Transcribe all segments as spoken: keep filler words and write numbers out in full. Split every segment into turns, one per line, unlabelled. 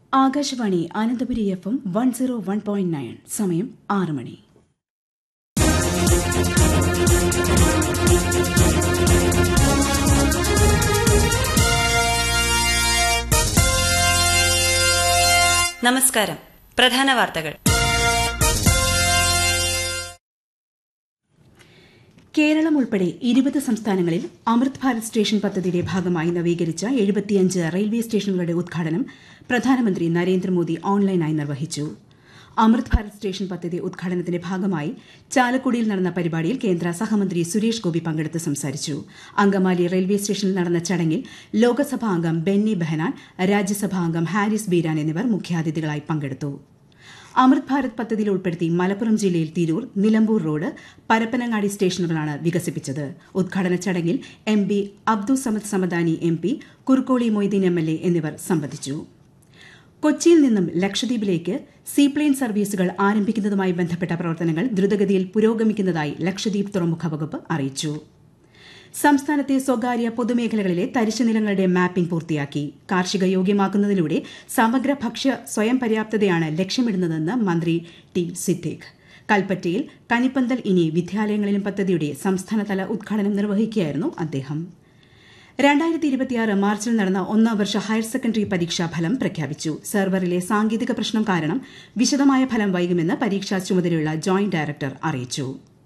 Akashvani Ananthapuri F M one zero one point nine. സമയം ആറ് മണി.
നമസ്കാരം. പ്രധാന വാർത്തകൾ.
കേരളം ഉൾപ്പെടെ ഇരുപത് സംസ്ഥാനങ്ങളിൽ അമൃത് ഭാരത് സ്റ്റേഷൻ പദ്ധതിയുടെ ഭാഗമായി നവീകരിച്ച എഴുപത്തിയഞ്ച് റെയിൽവേ സ്റ്റേഷനുകളുടെ ഉദ്ഘാടനം പ്രധാനമന്ത്രി നരേന്ദ്രമോദി ഓൺലൈനായി നിർവഹിച്ചു. അമൃത് ഭാരത് സ്റ്റേഷൻ പദ്ധതി ഉദ്ഘാടനത്തിന്റെ ഭാഗമായി ചാലക്കുടിയിൽ നടന്ന പരിപാടിയിൽ കേന്ദ്ര സഹമന്ത്രി സുരേഷ് ഗോപി പങ്കെടുത്ത് സംസാരിച്ചു. അങ്കമാലി റെയിൽവേ സ്റ്റേഷനിൽ നടന്ന ചടങ്ങിൽ ലോക്സഭാ അംഗം ബെന്നി ബെഹനാൻ, രാജ്യസഭാ അംഗം ഹാരിസ് ബീരാൻ എന്നിവർ മുഖ്യാതിഥികളായി പങ്കെടുത്തു. അമൃത് ഭാരത് പദ്ധതിയിൽ ഉൾപ്പെടുത്തി മലപ്പുറം ജില്ലയിൽ തിരൂർ, നിലമ്പൂർ റോഡ്, പരപ്പനങ്ങാടി സ്റ്റേഷനുകളാണ് വികസിപ്പിച്ചത്. ഉദ്ഘാടന ചടങ്ങിൽ M P Abdussamad Samadani M P, Kurukkoli Moideen M L A എന്നിവർ സംബന്ധിച്ചു. കൊച്ചിയിൽ നിന്നും ലക്ഷദ്വീപിലേക്ക് സീപ്ലെയിൻ സർവീസുകൾ ആരംഭിക്കുന്നതുമായി ബന്ധപ്പെട്ട പ്രവർത്തനങ്ങൾ ദ്രുതഗതിയിൽ പുരോഗമിക്കുന്നതായി ലക്ഷദ്വീപ് തുറമുഖ വകുപ്പ് അറിയിച്ചു. സംസ്ഥാനത്തെ സ്വകാര്യ പൊതുമേഖലകളിലെ തരിശുനിലങ്ങളുടെ മാപ്പിംഗ് പൂർത്തിയാക്കി. കാർഷിക യോഗ്യമാക്കുന്നതിലൂടെ സമഗ്ര ഭക്ഷ്യ സ്വയം പര്യാപ്തതയാണ് ലക്ഷ്യമിടുന്നതെന്ന് മന്ത്രി ടി സിദ്ദീഖ്. കൽപ്പറ്റയിൽ കനിപ്പന്തൽ ഇനി വിദ്യാലയങ്ങളിലും പദ്ധതിയുടെ സംസ്ഥാനതല ഉദ്ഘാടനം നിർവഹിക്കുകയായിരുന്നു അദ്ദേഹം. രണ്ടായിരത്തി ഇരുപത്തിയാറ് മാർച്ചിൽ നടന്ന ഒന്നാം വർഷ ഹയർ സെക്കൻഡറി പരീക്ഷാ ഫലം പ്രഖ്യാപിച്ചു. സെർവറിലെ സാങ്കേതിക പ്രശ്നം കാരണം വിശദമായ ഫലം വൈകുമെന്ന് പരീക്ഷാ ചുമതലയുള്ള ജോയിന്റ് ഡയറക്ടർ അറിയിച്ചു.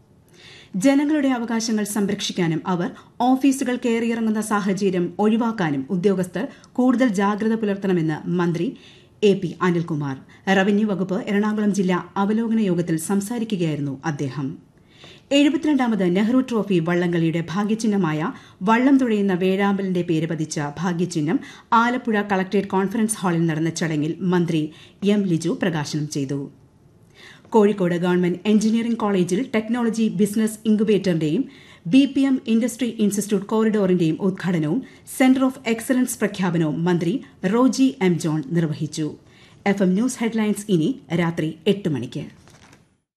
ജനങ്ങളുടെ അവകാശങ്ങൾ സംരക്ഷിക്കാനും അവർ ഓഫീസുകൾ കയറിയിറങ്ങുന്ന സാഹചര്യം ഒഴിവാക്കാനും ഉദ്യോഗസ്ഥർ കൂടുതൽ ജാഗ്രത പുലർത്തണമെന്ന് മന്ത്രി എ പി അനിൽകുമാർ. റവന്യൂ വകുപ്പ് എറണാകുളം ജില്ലാ അവലോകന യോഗത്തിൽ സംസാരിക്കുകയായിരുന്നു അദ്ദേഹം. എഴുപത്തിരണ്ടാമത് നെഹ്റു ട്രോഫി വള്ളംകളിയുടെ ഭാഗ്യചിഹ്നമായ വള്ളം തുഴയുന്ന വേഴാമ്പലിന്റെ പേര് പതിച്ച ഭാഗ്യചിഹ്നം ആലപ്പുഴ കളക്ടറേറ്റ് കോൺഫറൻസ് ഹാളിൽ നടന്ന ചടങ്ങിൽ മന്ത്രി എം ലിജു പ്രകാശനം ചെയ്തു. കോഴിക്കോട് ഗവൺമെന്റ് എഞ്ചിനീയറിംഗ് കോളേജിൽ technology business ഇൻക്യുബേറ്ററിന്റെയും B P M industry institute കോറിഡോറിന്റെയും ഉദ്ഘാടനവും സെന്റർ ഓഫ് എക്സലൻസ് പ്രഖ്യാപനവും മന്ത്രി റോജി എം ജോൺ നിർവഹിച്ചു. എഫ് എം ന്യൂസ് ഹെഡ്ലൈൻസ് ഇനി രാത്രി എട്ട് മണിക്ക്.